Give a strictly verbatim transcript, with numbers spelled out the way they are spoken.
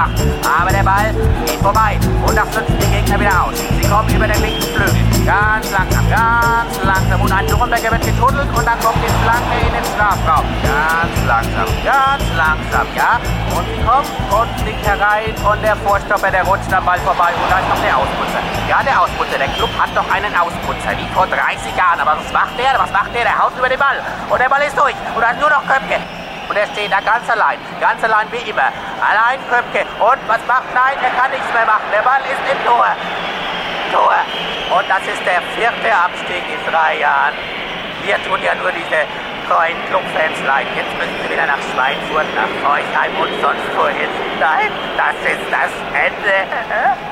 gemacht. Aber der Ball geht vorbei und das nützt die Gegner wieder aus. Sie kommen über den linken Flügel. Ganz langsam, ganz langsam. Und ein Nürnberger wird getunnelt und dann kommt die Flanke in den Strafraum. Ganz langsam, ganz langsam, ja. Und sie kommt und fliegt herein und der Vorstopper, der rutscht am Ball vorbei. Und da ist noch der Ausputzer. Ja, der Ausputzer. Der Club hat doch einen Ausputzer, wie vor dreißig Jahren. Aber was macht der? Was macht der? Der haut über den Ball. Und der Ball ist durch. Und da ist nur noch Köpke. Und er steht da ganz allein. Ganz allein wie immer. Allein Köpke. Und was macht? Nein, er kann nichts mehr machen. Der Ball ist im Tor. Tor. Und das ist der vierte Abstieg in drei Jahren. Wir tun ja nur diese treuen Clubfans leid. Jetzt müssen sie wieder nach Schweinfurt, nach Forchheim und sonst wohin. Nein, das ist das Ende.